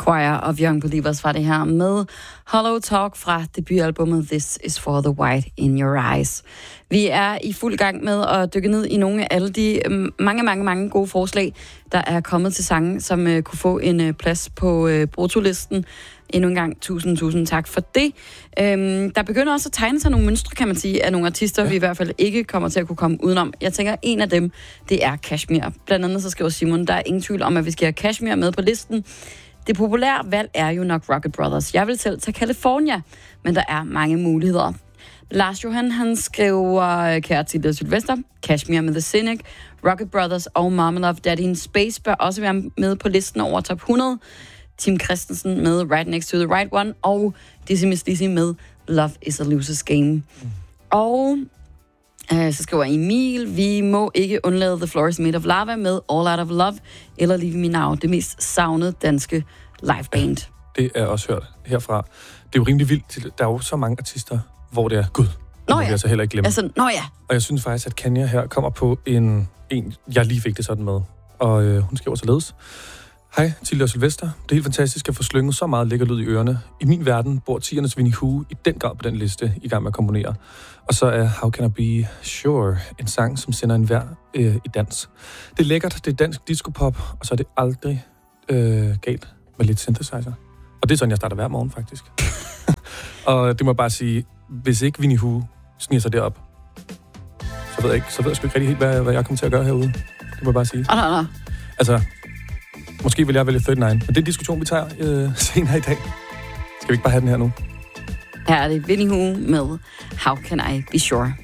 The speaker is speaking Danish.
Choir of Young Believers var det her med Hollow Talk fra debutalbummet This Is For The White In Your Eyes. Vi er i fuld gang med at dykke ned i nogle af alle de mange gode forslag, der er kommet til sange, som kunne få en plads på brutolisten. Endnu en gang tusind tak for det. Der begynder også at tegne sig nogle mønstre, kan man sige, af nogle artister, vi i hvert fald ikke kommer til at kunne komme udenom. Jeg tænker, en af dem, det er Kashmir. Blandt andet så skriver Simon, der er ingen tvivl om, at vi skal have Kashmir med på listen. Det populære valg er jo nok Rocket Brothers. Jeg vil selv tage California, men der er mange muligheder. Lars Johan, han skriver, kære til Sylvester, Kashmir med The Cynic, Rocket Brothers og Mama Love Daddy in Space bør også være med på listen over top 100. Tim Christensen med Right Next to the Right One, og Dizzy Miss Lizzy med Love is a Loser's Game. Og så skriver Emil, vi må ikke undlade The Floor is Made of Lava med All Out of Love, eller Leave Me Now, det mest savnede danske liveband. Det er også hørt herfra. Det er jo rimelig vildt. Der er jo så mange artister, hvor det er Gud. Det må vi altså heller ikke glemme. Og jeg synes faktisk, at Kenya her kommer på en jeg lige fik det sådan med. Og hun skriver således. Hej, Tilde og Sylvester. Det er helt fantastisk at få slynget så meget lækker lyd i ørerne. I min verden bor 10'ernes Winnie Hu i den grad på den liste, i gang med at komponere. Og så er How Can I Be Sure en sang, som sender en vejr i dans. Det er lækkert, det er dansk disco-pop, og så er det aldrig galt med lidt synthesizer. Og det er sådan, jeg starter hver morgen, faktisk. Og det må jeg bare sige, hvis ikke Winnie Hu sniger sig derop, så ved jeg sgu ikke rigtig helt, hvad jeg kommer til at gøre herude. Det må jeg bare sige. Altså, måske vil jeg vælge 39, men det er en diskussion, vi tager senere i dag. Skal vi ikke bare have den her nu? Her er det Winnie Hu med How Can I Be Sure.